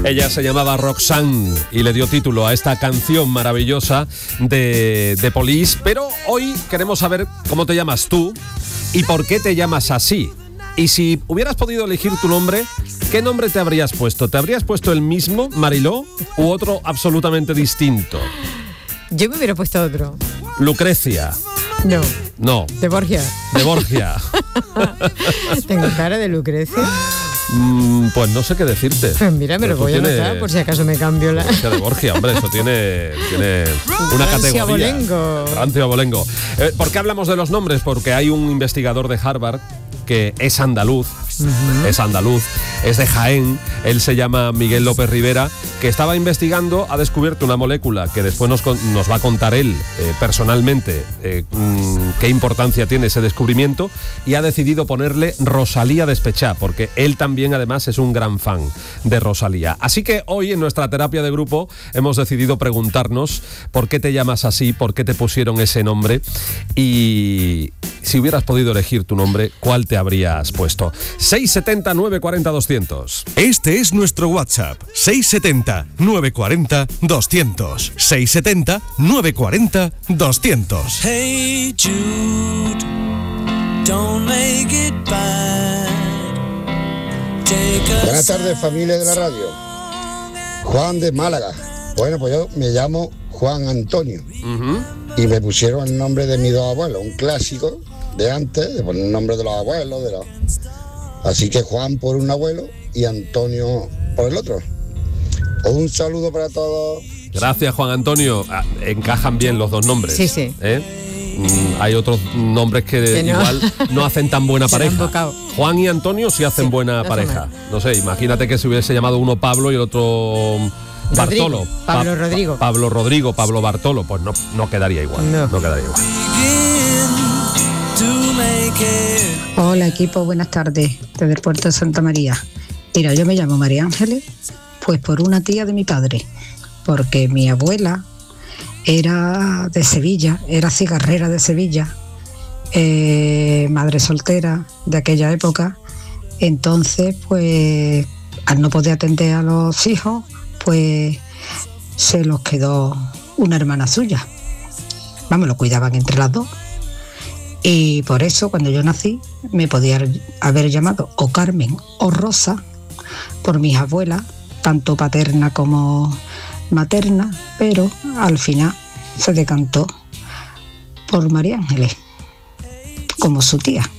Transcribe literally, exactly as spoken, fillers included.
Ella se llamaba Roxanne y le dio título a esta canción maravillosa de, de Police. Pero hoy queremos saber cómo te llamas tú y por qué te llamas así. Y si hubieras podido elegir tu nombre, ¿qué nombre te habrías puesto? ¿Te habrías puesto el mismo, Mariló, u otro absolutamente distinto? Yo me hubiera puesto otro. Lucrecia. No. No. De Borgia. De Borgia. Tengo cara de Lucrecia. Mm, pues no sé qué decirte. Pues mira, me lo voy a anotar por si acaso me cambio la... Lucrecia de Borgia, hombre, eso tiene, tiene una Francia categoría. Abolengo. Francia Abolengo. Eh, ¿Por qué hablamos de los nombres? Porque hay un investigador de Harvard que es andaluz, uh-huh. es andaluz, es de Jaén, él se llama Miguel López Rivera, que estaba investigando, ha descubierto una molécula que después nos, nos va a contar él eh, personalmente eh, mmm, qué importancia tiene ese descubrimiento, y ha decidido ponerle Rosalía Despechá, porque él también además es un gran fan de Rosalía. Así que hoy en nuestra terapia de grupo hemos decidido preguntarnos por qué te llamas así, por qué te pusieron ese nombre, y si hubieras podido elegir tu nombre, ¿cuál te habrías puesto? seis setenta, nueve cuarenta, doscientos. Este es nuestro WhatsApp, seis setenta, nueve cuarenta, doscientos. seis setenta, nueve cuarenta, doscientos. Hey Jude, don't make it bad. Take a Buenas tardes, familia de la radio. Juan de Málaga. Bueno, pues yo me llamo Juan Antonio. Uh-huh. Y me pusieron el nombre de mis dos abuelos, un clásico de antes, de poner el nombre de los abuelos, de los... Así que Juan por un abuelo y Antonio por el otro. Un saludo para todos. Gracias, Juan Antonio. Ah, encajan bien los dos nombres. Sí, sí. ¿Eh? Mm, hay otros nombres que, que no. igual no hacen tan buena pareja. Juan y Antonio sí hacen sí, buena pareja. No sé, imagínate que se hubiese llamado uno Pablo y el otro Bartolo. Rodrigo, Pablo pa- Rodrigo. Pa- Pablo Rodrigo, Pablo Bartolo. Pues no, no quedaría igual. No. no quedaría igual. Hola equipo, buenas tardes, desde el puerto de Santa María. Mira, yo me llamo María Ángeles, pues por una tía de mi padre, porque mi abuela era de Sevilla, era cigarrera de Sevilla, eh, madre soltera de aquella época. Entonces, pues al no poder atender a los hijos, pues se los quedó una hermana suya. Vamos, lo cuidaban entre las dos. Y por eso cuando yo nací me podía haber llamado o Carmen o Rosa por mis abuelas, tanto paterna como materna, pero al final se decantó por María Ángeles como su tía.